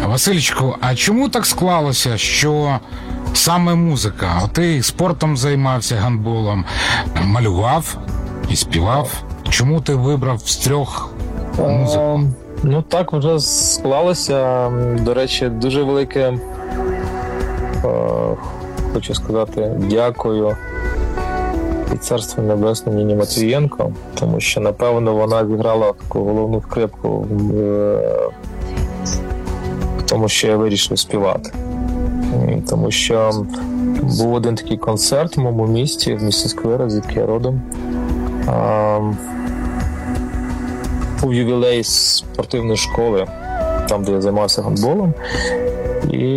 Васильчику, а чому так склалося, що саме музика? Ти спортом займався, гандболом, малював і співав. Чому ти вибрав з трьох музику? Ну так вже склалося. До речі, дуже велике, хочу сказати, дякую і Царство Небесне Ніні Матвієнко, тому що, напевно, вона зіграла таку головну скрипку в тому, що я вирішив співати. Тому що був один такий концерт в моєму місті, в місті Сквира, звідки я родом. Був ювілей спортивної школи, там, де я займався гандболом. І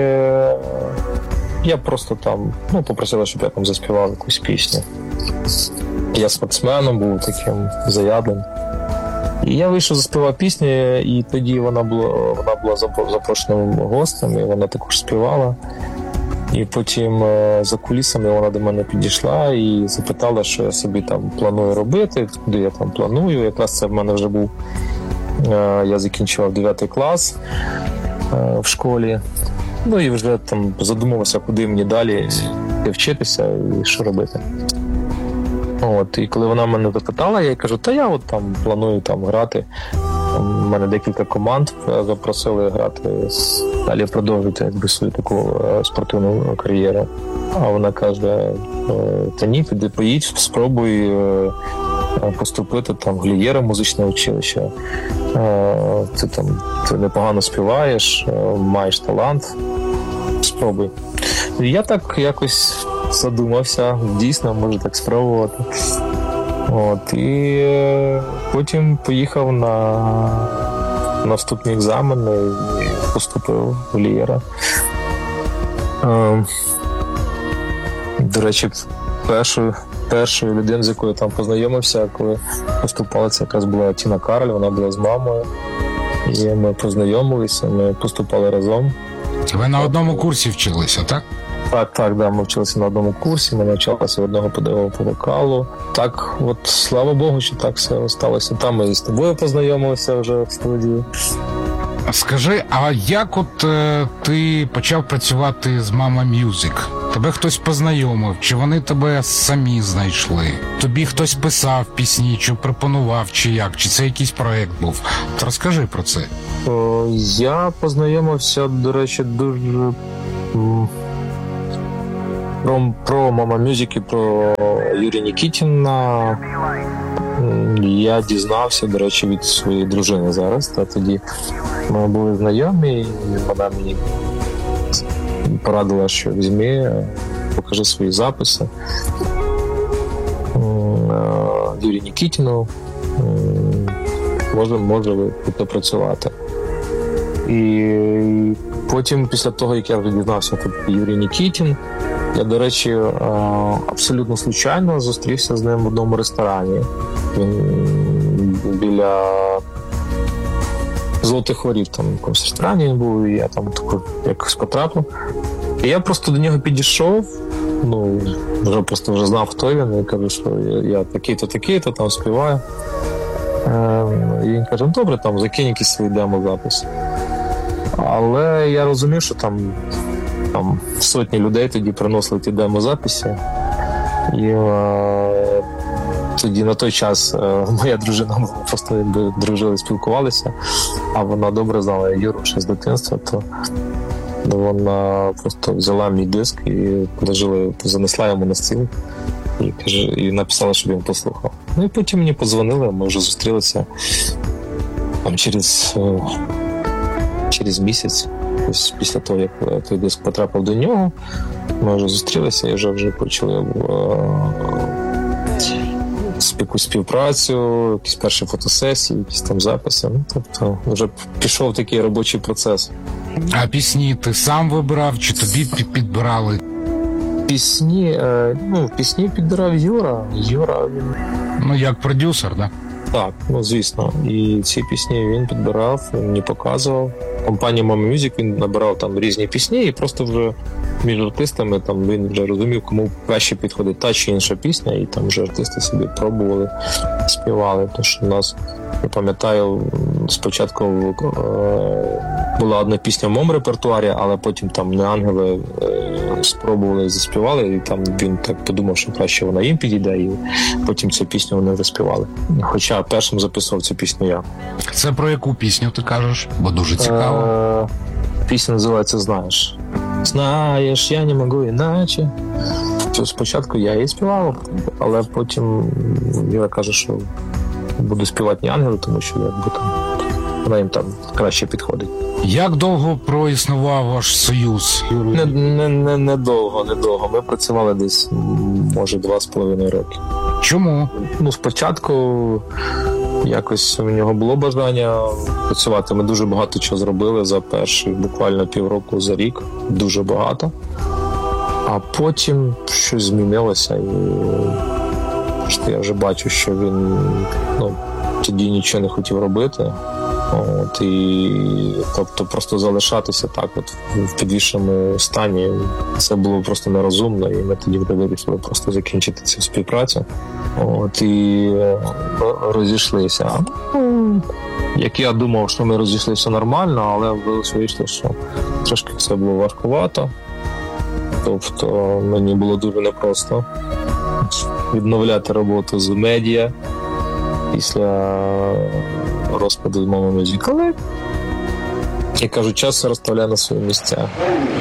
я просто там, попросила, щоб я там заспівав якусь пісню. Я спортсменом був таким заядлим. І я вийшов, заспівав пісню, і тоді вона була запрошеним гостем, і вона також співала. І потім за кулісами вона до мене підійшла і запитала, що я собі там планую робити, куди я там планую. Якраз це в мене вже був, я закінчував 9 клас в школі. Ну і вже там задумувався, куди мені далі вчитися і що робити. І коли вона мене запитала, я їй кажу, та я от там планую там грати. У мене декілька команд запросили грати, далі продовжити свою таку спортивну кар'єру. А вона каже, та ні, піди поїдь, спробуй поступити там в Глієра музичне училище. Ти непогано співаєш, маєш талант, спробуй. І я так якось задумався, дійсно, можу так спробувати. І потім поїхав на вступні екзамени і поступив в Глієра. До речі, першою людиною, з якою я там познайомився, коли поступала, це якраз була Тіна Кароль, вона була з мамою. І ми познайомилися, ми поступали разом. Ви на одному курсі вчилися, так? Так, ми вчилися на одному курсі, ми навчалися в одного педагога по вокалу. Так, от слава Богу, що так все сталося. Там ми з тобою познайомилися вже в студії. Скажи, а як ти почав працювати з Mama Music? Тебе хтось познайомив, чи вони тебе самі знайшли? Тобі хтось писав пісні, чи пропонував, чи як? Чи це якийсь проєкт був? То розкажи про це. Я познайомився, до речі, дуже... Про Mama Music і про Юрія Нікітіна я дізнався, до речі, від своєї дружини зараз. Тоді ми були знайомі, і вона мені порадила, що візьми, покажи свої записи Юрію Нікітіну, може ви будете працювати. І потім, після того, як я вже дізнався, хто Юрій Нікітін, я, до речі, абсолютно случайно зустрівся з ним в одному ресторані. Він біля Золотих Воріт, там в якомусь ресторані він був, і я там якось потрапив. І я просто до нього підійшов, вже знав, хто він, і кажу, що я такий-то, там співаю. І він каже, добре, там закинь якісь свої демо-записи. Але я розумів, що там сотні людей тоді приносили ті демо-записи. І тоді на той час моя дружина, ми просто дружили, спілкувалися, а вона добре знала Юру ще з дитинства, то вона просто взяла мій диск і занесла йому на стіл і написала, щоб він послухав. І потім мені подзвонили, ми вже зустрілися там через місяць. Після того, як той диск потрапив до нього, ми вже зустрілися і вже почали якусь співпрацю, якісь перші фотосесії, якісь там записи. Тобто вже пішов такий робочий процес. А пісні ти сам вибирав, чи тобі підбирали? Пісні підбирав Юра. Він... як продюсер, так? Так, звісно. І ці пісні він підбирав, він мені показував. Компанія Mama Music, він набирав там різні пісні, і просто вже між артистами там він вже розумів, кому краще підходить та чи інша пісня, і там вже артисти собі пробували, співали. Тому що у нас, я пам'ятаю, спочатку була одна пісня в моєму репертуарі, але потім там «Не ангели» спробували і заспівали, і там він так подумав, що краще вона їм підійде, і потім цю пісню вони заспівали. Хоча першим записував цю пісню я. Це про яку пісню ти кажеш? Бо дуже цікаво. Пісня називається «Знаєш». Знаєш, я не можу іначе. Спочатку я її співав, але потім я кажу, що буду співати «Не ангели», тому що вона їм там краще підходить. Як довго проіснував ваш союз? Недовго. Ми працювали десь, може, 2,5 роки. Чому? Спочатку якось у нього було бажання працювати. Ми дуже багато чого зробили за перші буквально півроку, за рік. Дуже багато. А потім щось змінилося, і я вже бачу, що він тоді нічого не хотів робити. Тобто просто залишатися так в підвішеному стані, це було просто нерозумно, і ми тоді вирішили просто закінчити цю співпрацю. І розійшлися. Як я думав, що ми розійшлися нормально, але вийшло, що трошки це було важкувато. Тобто мені було дуже непросто відновляти роботу з медіа після розпаду з Mama Music. Але, я кажу, час розставляє на свої місця.